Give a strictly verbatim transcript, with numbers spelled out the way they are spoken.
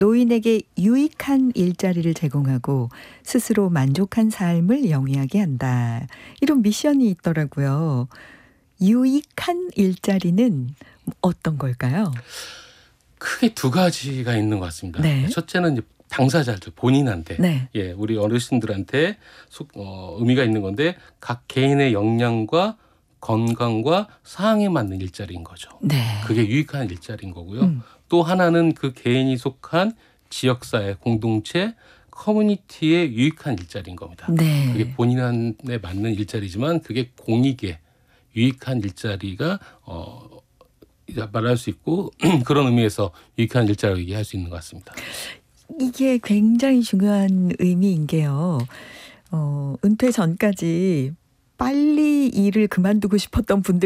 노인에게 유익한 일자리를 제공하고 스스로 만족한 삶을 영위하게 한다. 이런 미션이 있더라고요. 유익한 일자리는 어떤 걸까요? 크게 두 가지가 있는 것 같습니다. 네. 첫째는 이제 당사자들 본인한테, 네. 예, 우리 어르신들한테 속, 어, 의미가 있는 건데 각 개인의 역량과 건강과 상황에 맞는 일자리인 거죠. 네. 그게 유익한 일자리인 거고요. 음. 또 하나는 그 개인이 속한 지역사회, 공동체, 커뮤니티에 유익한 일자리인 겁니다. 네. 그게 본인한테 맞는 일자리지만 그게 공익에 유익한 일자리가 어, 말할 수 있고 그런 의미에서 유익한 일자리라고 얘기할 수 있는 것 같습니다. 이게 굉장히 중요한 의미인 게요. 어, 은퇴 전까지 빨리 일을 그만두고 싶었던 분들